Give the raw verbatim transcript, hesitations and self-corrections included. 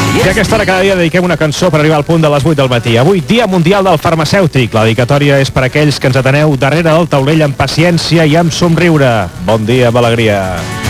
I a aquesta hora cada dia dediquem una cançó per arribar al punt de les vuit del matí. Avui, Dia Mundial del Farmacèutic. La dedicatòria és per aquells que ens ateneu darrere del taulell amb paciència i amb somriure. Bon dia amb alegria.